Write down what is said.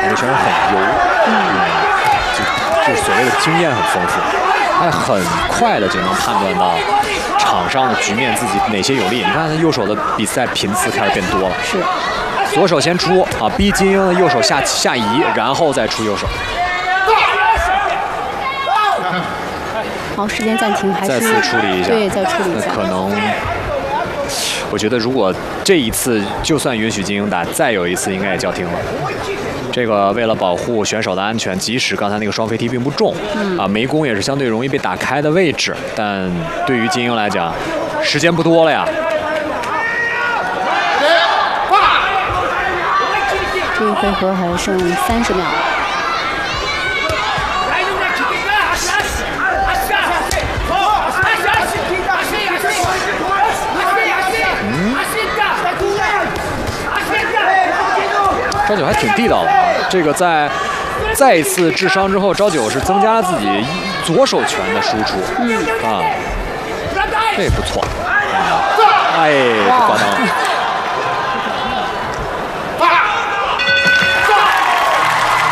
那个选手很油，就所谓的经验很丰富，他很快的就能判断到场上的局面自己哪些有利。你看他右手的比赛频次开始变多了， 是左手先出啊，逼金英的右手下移，然后再出右手。 好，时间暂停，还是再次处理一下， 对，再处理一下。 可能，我觉得如果这一次就算允许金英打，再有一次应该也叫停了。这个为了保护选手的安全，即使刚才那个双飞踢并不重，楣弓也是相对容易被打开的位置，但对于金英来讲，时间不多了呀。 这一回合还剩30秒。 朝九还挺地道的啊！这个在再一次治伤之后，朝九是增加了自己左手拳的输出，这不错。哎，不挂档。